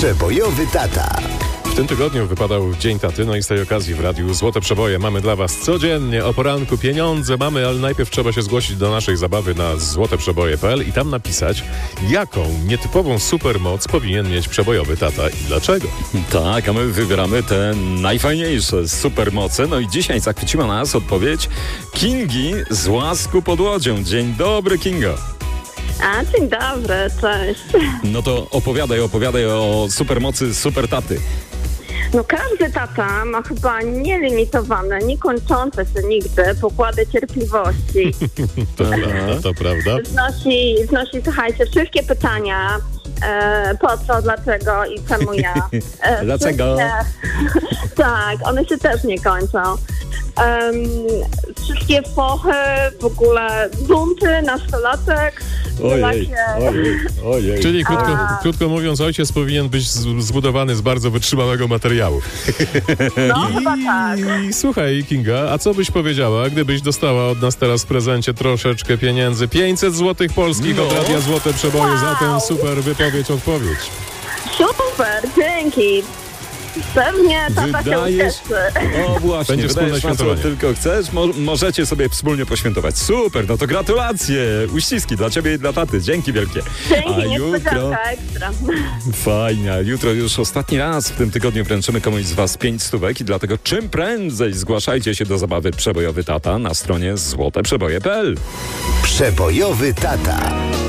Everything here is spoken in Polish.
Przebojowy tata. W tym tygodniu wypadał Dzień Taty, no i z tej okazji w radiu Złote Przeboje mamy dla Was codziennie o poranku. Pieniądze mamy, ale najpierw trzeba się zgłosić do naszej zabawy na złoteprzeboje.pl i tam napisać, jaką nietypową supermoc powinien mieć przebojowy tata i dlaczego. Tak, a my wybieramy te najfajniejsze supermoce. No i dzisiaj zachwyciła nas odpowiedź Kingi z Łasku pod Łodzią. Dzień dobry, Kingo. Dzień dobry, cześć. No to opowiadaj o supermocy super taty. No każdy tata ma chyba nielimitowane, niekończące się nigdy pokłady cierpliwości. To prawda. Wznosi, słuchajcie, wszystkie pytania, po co, dlaczego i czemu ja. Dlaczego? Tak, one się też nie kończą. Wszystkie fochy, w ogóle bunty, nastolatek. Ojej. Czyli krótko mówiąc, ojciec powinien być zbudowany z bardzo wytrzymałego materiału. No chyba tak. I słuchaj, Kinga, a co byś powiedziała, gdybyś dostała od nas teraz w prezencie troszeczkę pieniędzy? 500 złotych polskich od Radia Złote Przeboje za tę super odpowiedź. Super, dzięki. Pewnie tata się ucieszy. O właśnie, będzie wspólne wydajesz na co świętowanie. tylko chcesz, możecie sobie wspólnie poświętować. Super, no to gratulacje, uściski dla ciebie i dla taty, dzięki wielkie. Dzięki, niespodzianka ekstra. Fajnie, jutro już ostatni raz w tym tygodniu wręczymy komuś z was 5 stówek i dlatego czym prędzej zgłaszajcie się do zabawy Przebojowy Tata na stronie złoteprzeboje.pl. Przebojowy tata.